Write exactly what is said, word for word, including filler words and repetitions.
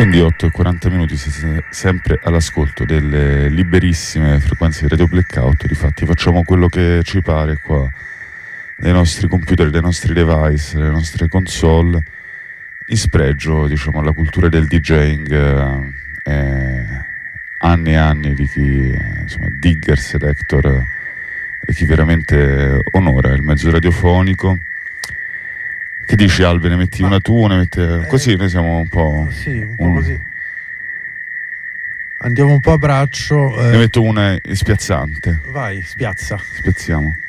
quindi otto e quaranta minuti, siete sempre all'ascolto delle liberissime frequenze di Radio Blackout. Difatti facciamo quello che ci pare qua, dai nostri computer, dai nostri device, le nostre console, in spregio, diciamo, alla cultura del DJing, eh, eh, anni e anni di chi, eh, insomma, digger, selector, e chi veramente onora il mezzo radiofonico. Che dici, Albe? Ne metti Ma, una tu, ne metti... Eh, così noi siamo un po'... Sì, un po' un... così. Andiamo un po' a braccio. Eh... Ne metto una spiazzante. Vai, spiazza. Spiazziamo.